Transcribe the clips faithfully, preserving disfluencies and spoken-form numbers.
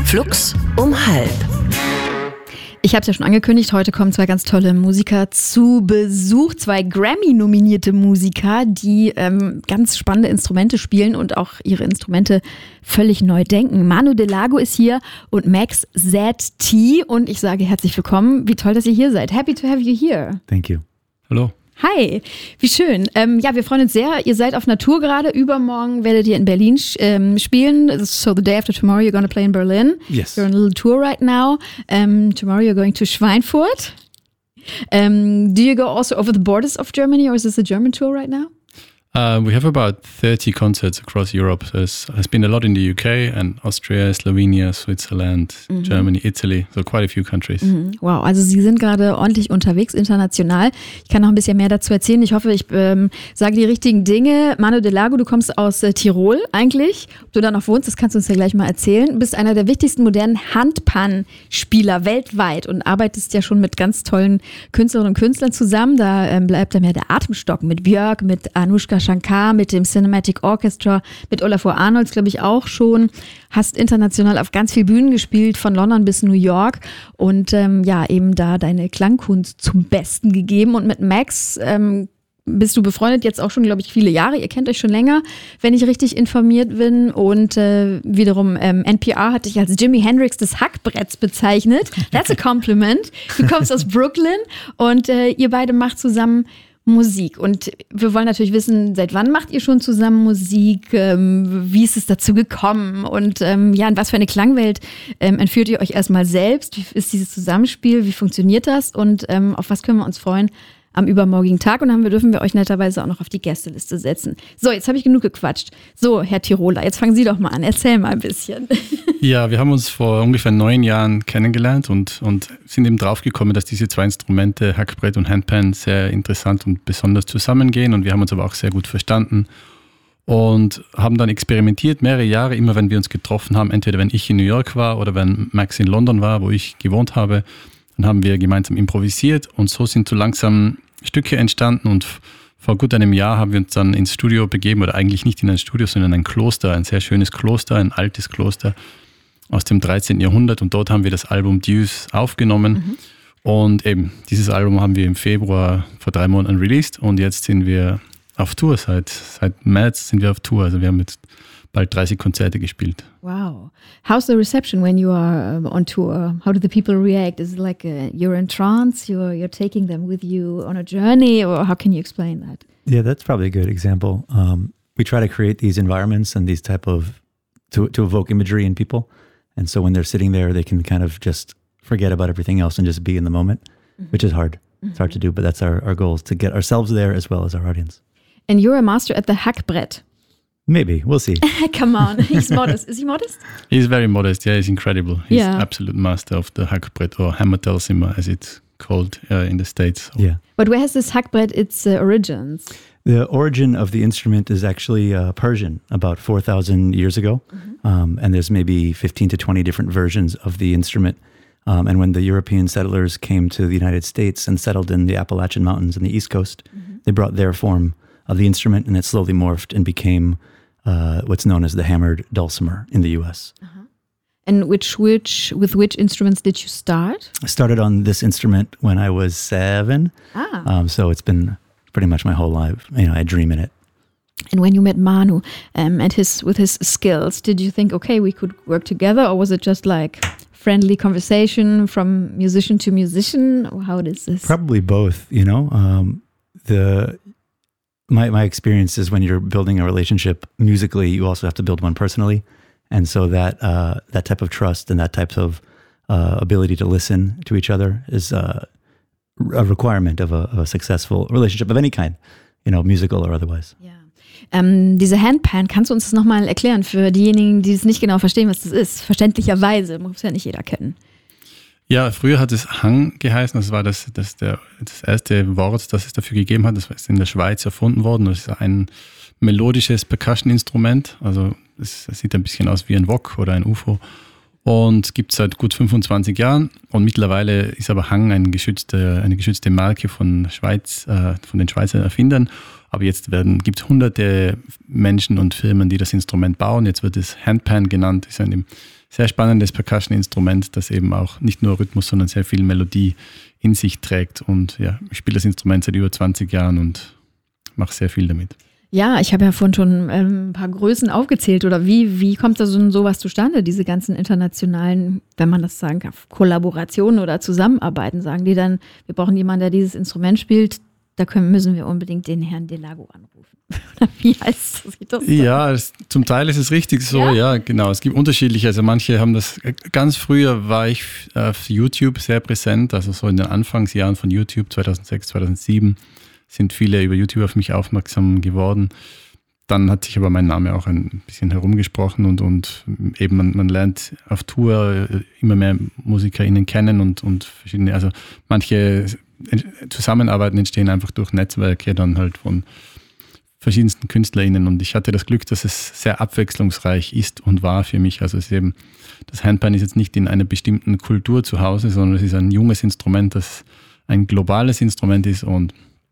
Flux um halb. Ich habe es ja schon angekündigt, heute kommen zwei ganz tolle Musiker zu Besuch. Zwei Grammy-nominierte Musiker, die ähm, ganz spannende Instrumente spielen und auch ihre Instrumente völlig neu denken. Manu Delago ist hier und Max Z T. Und ich sage herzlich willkommen. Wie toll, dass ihr hier seid. Happy to have you here. Thank you. Hallo. Hi, wie schön. Ähm, ja, wir freuen uns sehr. Ihr seid auf einer Tour gerade. Übermorgen werdet ihr in Berlin ähm, spielen. So the day after tomorrow you're going to play in Berlin. Yes. You're on a little tour right now. Um, tomorrow you're going to Schweinfurt. Um, do you go also over the borders of Germany, or is this a German tour right now? Uh, we have about thirty concerts across Europe. So it has been a lot in the U K and Austria, Slovenia, Switzerland, mhm. Germany, Italy. So quite a few countries. Mhm. Wow, also Sie sind gerade ordentlich unterwegs, international. Ich kann noch ein bisschen mehr dazu erzählen. Ich hoffe, ich ähm, sage die richtigen Dinge. Manu Delago, du kommst aus äh, Tirol eigentlich. Ob du da noch wohnst, das kannst du uns ja gleich mal erzählen. Du bist einer der wichtigsten modernen Handpan-Spieler weltweit und arbeitest ja schon mit ganz tollen Künstlerinnen und Künstlern zusammen. Da ähm, bleibt dann ja der Atemstock mit Björk, mit Anushka Shankar, mit dem Cinematic Orchestra, mit Olafur Arnolds, glaube ich, auch schon. Hast international auf ganz vielen Bühnen gespielt, von London bis New York und ähm, ja, eben da deine Klangkunst zum Besten gegeben. Und mit Max ähm, bist du befreundet jetzt auch schon, glaube ich, viele Jahre. Ihr kennt euch schon länger, wenn ich richtig informiert bin. Und äh, wiederum ähm, N P R hat dich als Jimi Hendrix des Hackbretts bezeichnet. That's a compliment. Du kommst aus Brooklyn und äh, ihr beide macht zusammen Musik. Und wir wollen natürlich wissen, seit wann macht ihr schon zusammen Musik? Ähm, wie ist es dazu gekommen? Und ähm, ja, in was für eine Klangwelt ähm, entführt ihr euch erstmal selbst? Wie ist dieses Zusammenspiel? Wie funktioniert das? Und ähm, auf was können wir uns freuen am übermorgigen Tag? Und dann dürfen wir euch netterweise auch noch auf die Gästeliste setzen. So, jetzt habe ich genug gequatscht. So, Herr Tiroler, jetzt fangen Sie doch mal an. Erzähl mal ein bisschen. Ja, wir haben uns vor ungefähr neun Jahren kennengelernt und, und sind eben draufgekommen, dass diese zwei Instrumente, Hackbrett und Handpan, sehr interessant und besonders zusammengehen. Und wir haben uns aber auch sehr gut verstanden und haben dann experimentiert mehrere Jahre, immer wenn wir uns getroffen haben, entweder wenn ich in New York war oder wenn Max in London war, wo ich gewohnt habe. Dann haben wir gemeinsam improvisiert und so sind so langsam Stücke entstanden und vor gut einem Jahr haben wir uns dann ins Studio begeben, oder eigentlich nicht in ein Studio, sondern ein Kloster, ein sehr schönes Kloster, ein altes Kloster aus dem dreizehnten Jahrhundert, und dort haben wir das Album Deuce aufgenommen mhm. und eben dieses Album haben wir im Februar vor drei Monaten released und jetzt sind wir auf Tour, seit, seit März sind wir auf Tour, also wir haben jetzt bald dreißig Konzerte gespielt. Wow. How's the reception when you are on tour? How do the people react? Is it like a, you're in trance, you're, you're taking them with you on a journey, or how can you explain that? Yeah, that's probably a good example. Um, we try to create these environments and these type of, to, to evoke imagery in people. And so when they're sitting there, they can kind of just forget about everything else and just be in the moment, mm-hmm. which is hard. Mm-hmm. It's hard to do, but that's our, our goal, is to get ourselves there as well as our audience. And you're a master at the Hackbrett. Maybe, we'll see. Come on, he's modest. Is he modest? He's very modest, yeah, he's incredible. He's yeah. absolute master of the Hackbrett, or Hammertelzimmer as it's called uh, in the States. Yeah. But where has this Hackbrett its uh, origins? The origin of the instrument is actually uh, Persian, about four thousand years ago. Mm-hmm. Um, and there's maybe fifteen to twenty different versions of the instrument. Um, and when the European settlers came to the United States and settled in the Appalachian Mountains on the East Coast, mm-hmm. they brought their form of the instrument, and it slowly morphed and became Uh, what's known as the hammered dulcimer in the U S. Uh-huh. And which, which, with which instruments did you start? I started on this instrument when I was seven. Ah. Um, so it's been pretty much my whole life. You know, I dream in it. And when you met Manu um, and his with his skills, did you think, okay, we could work together, or was it just like friendly conversation from musician to musician? Or how is this? Probably both. You know, um, the. My my experience is when you're building a relationship musically, you also have to build one personally, and so that uh, that type of trust and that type of uh, ability to listen to each other is uh, a requirement of a, of a successful relationship of any kind, you know, musical or otherwise. Ja. Ähm, diese Handpan, kannst du uns das nochmal erklären für diejenigen, die es nicht genau verstehen, was das ist? Verständlicherweise, muss ja nicht jeder kennen. Ja, früher hat es Hang geheißen, das war das, das, der, das erste Wort, das es dafür gegeben hat, das ist in der Schweiz erfunden worden. Das ist ein melodisches Percussion-Instrument, also es, es sieht ein bisschen aus wie ein Wok oder ein U F O und gibt es seit gut fünfundzwanzig Jahren, und mittlerweile ist aber Hang ein geschützte, eine geschützte Marke von, Schweiz, äh, von den Schweizer Erfindern, Aber jetzt gibt es hunderte Menschen und Firmen, die das Instrument bauen. Jetzt wird es Handpan genannt. Das ist ein sehr spannendes Percussion-Instrument, das eben auch nicht nur Rhythmus, sondern sehr viel Melodie in sich trägt. Und ja, ich spiele das Instrument seit über zwanzig Jahren und mache sehr viel damit. Ja, ich habe ja vorhin schon ähm, ein paar Größen aufgezählt. Oder wie, wie kommt da so sowas zustande, diese ganzen internationalen, wenn man das sagen kann, Kollaborationen oder Zusammenarbeiten? Sagen die dann, wir brauchen jemanden, der dieses Instrument spielt, da können, müssen wir unbedingt den Herrn Delago anrufen. Oder wie heißt das? das ja, es, zum Teil ist es richtig so, ja? ja, genau. Es gibt unterschiedliche, also manche haben das, ganz früher war ich auf YouTube sehr präsent, also so in den Anfangsjahren von YouTube, zweitausendsechs, zweitausendsieben, sind viele über YouTube auf mich aufmerksam geworden. Dann hat sich aber mein Name auch ein bisschen herumgesprochen und, und eben man, man lernt auf Tour immer mehr MusikerInnen kennen und, und verschiedene, also manche Zusammenarbeiten entstehen einfach durch Netzwerke dann halt von verschiedensten KünstlerInnen und ich hatte das Glück, dass es sehr abwechslungsreich ist und war für mich. Also es ist eben, das Handpan ist jetzt nicht in einer bestimmten Kultur zu Hause, sondern es ist ein junges Instrument, das ein globales Instrument ist und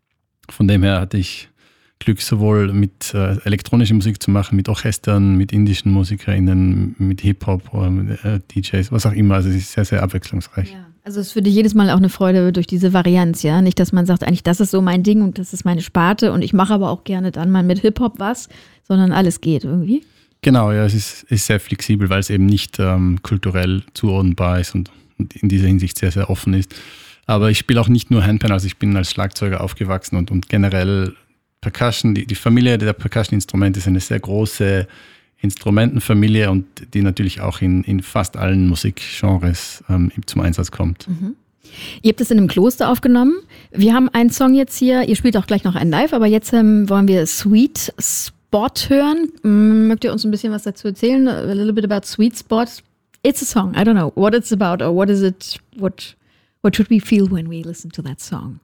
von dem her hatte ich Glück, sowohl mit äh, elektronischer Musik zu machen, mit Orchestern, mit indischen MusikerInnen, mit Hip-Hop oder mit äh, D Js, was auch immer. Also es ist sehr, sehr abwechslungsreich. Ja. Also es ist für dich jedes Mal auch eine Freude durch diese Varianz, ja? Nicht, dass man sagt, eigentlich das ist so mein Ding und das ist meine Sparte und ich mache aber auch gerne dann mal mit Hip-Hop was, sondern alles geht irgendwie. Genau, ja, es ist, ist sehr flexibel, weil es eben nicht ähm, kulturell zuordnenbar ist und, und in dieser Hinsicht sehr, sehr offen ist. Aber ich spiele auch nicht nur Handpan, also ich bin als Schlagzeuger aufgewachsen und, und generell Percussion, die, die Familie der Percussion-Instrumente ist eine sehr große Instrumentenfamilie und die natürlich auch in, in fast allen Musikgenres ähm, zum Einsatz kommt. Mhm. Ihr habt es in einem Kloster aufgenommen. Wir haben einen Song jetzt hier, ihr spielt auch gleich noch einen live, aber jetzt ähm, wollen wir Sweet Spot hören. Mögt ihr uns ein bisschen was dazu erzählen? A little bit about Sweet Spot. It's a song, I don't know what it's about or what is it, what... What should we feel when we listen to that song?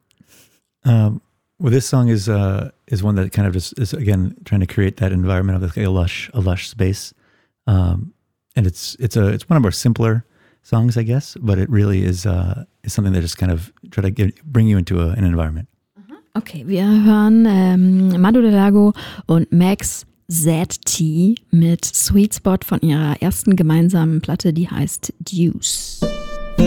Um, well, this song is uh, is one that kind of just is again trying to create that environment of like a lush a lush space, um, and it's it's a it's one of our simpler songs, I guess, but it really is uh, is something that just kind of try to get, bring you into a, an environment. Okay, wir hören ähm, Manu Delago und Max Z T mit Sweet Spot von ihrer ersten gemeinsamen Platte, die heißt Deuce.